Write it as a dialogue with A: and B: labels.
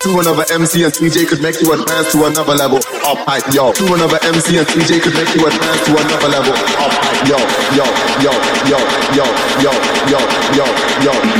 A: To another MC and TJ could make you advance to another level. Up hype, yo. To another MC and TJ could make you advance to another level. Up hype, yo, yo, yo, yo, yo, yo, yo, yo, yo.